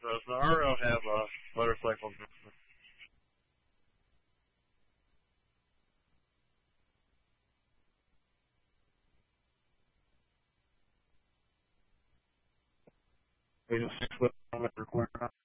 Does the RO have a motorcycle business? Is it 6 foot helmet requirement?